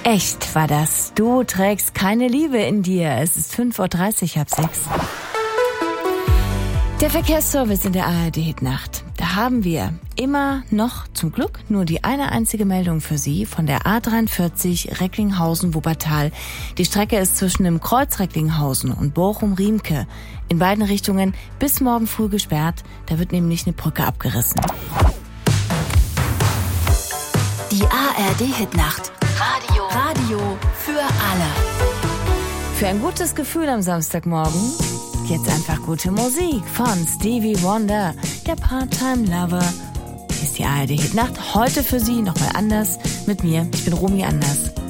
Echt war das. Du trägst keine Liebe in dir. Es ist 5:30 Uhr, halb 6. Der Verkehrsservice in der ARD-Hitnacht. Da haben wir immer noch zum Glück nur die eine einzige Meldung für Sie von der A43 Recklinghausen-Wuppertal. Die Strecke ist zwischen dem Kreuz Recklinghausen und Bochum-Riemke in beiden Richtungen bis morgen früh gesperrt. Da wird nämlich eine Brücke abgerissen. Die ARD-Hitnacht. Radio für alle. Für ein gutes Gefühl am Samstagmorgen jetzt einfach gute Musik von Stevie Wonder, der Part-Time-Lover. Hier ist die ARD-Hitnacht. Heute für Sie nochmal anders mit mir. Ich bin Romy Anders.